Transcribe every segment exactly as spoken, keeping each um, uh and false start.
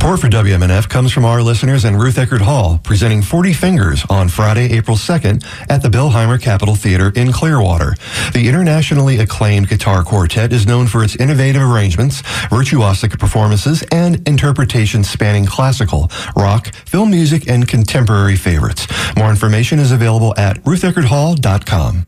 Support for W M N F comes from our listeners and Ruth Eckerd Hall, presenting forty Fingers on Friday, April second at the Bellheimer Capitol Theater in Clearwater. The internationally acclaimed guitar quartet is known for its innovative arrangements, virtuosic performances, and interpretations spanning classical, rock, film music, and contemporary favorites. More information is available at ruth eckerd hall dot com.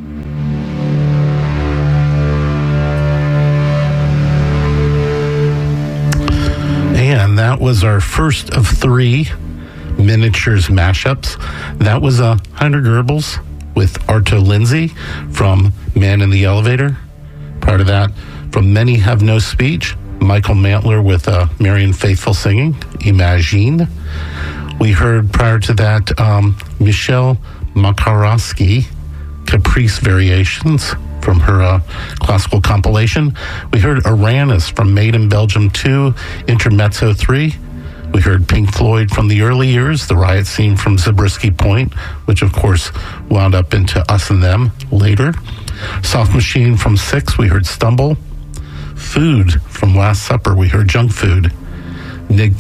And that was our first of three miniatures mashups. That was uh, Hunter Goebbels with Arto Lindsay from Man in the Elevator. Part of that, from Many Have No Speech, Michael Mantler with uh, Marian Faithfull singing, Imagine. We heard prior to that um, Michelle Makarowski, Caprice Variations, from her uh, classical compilation. We heard Aranis from Made in Belgium two, Intermezzo three. We heard Pink Floyd from the early years, the riot scene from Zabriskie Point, which of course wound up into Us and Them later. Soft Machine from Six, we heard Stumble. Food from Last Supper, we heard Junk Food. Nick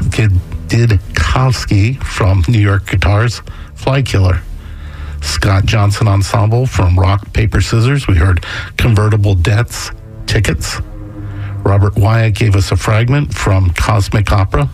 Didkowski from New York Guitars, Fly Killer. Scott Johnson Ensemble from Rock, Paper, Scissors. We heard Convertible Debts, Tickets. Robert Wyatt gave us a fragment from Cosmic Opera.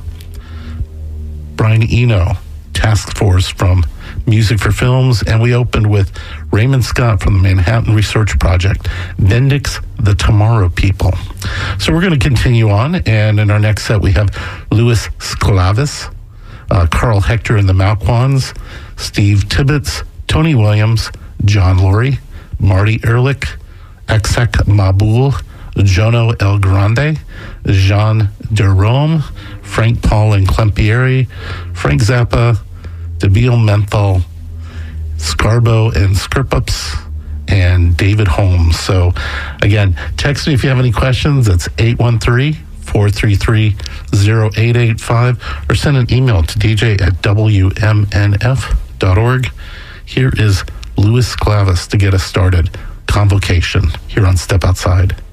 Brian Eno, Task Force from Music for Films. And we opened with Raymond Scott from the Manhattan Research Project, Bendix, The Tomorrow People. So we're going to continue on. And in our next set, we have Louis Sclavis, uh, Carl Hector and the Malquans, Steve Tibbetts, Tony Williams, John Lurie, Marty Ehrlich, Exec Mabul, Jono El Grande, Jean Derome, Frank Paul and Clempieri, Frank Zappa, Debil Menthol, Scarbo and Skirpups, and David Holmes. So, again, text me if you have any questions. It's eight one three, four three three, zero eight eight five, or send an email to d j at w m n f dot org. Here is Louis Sclavis to get us started. Convocation here on Step Outside.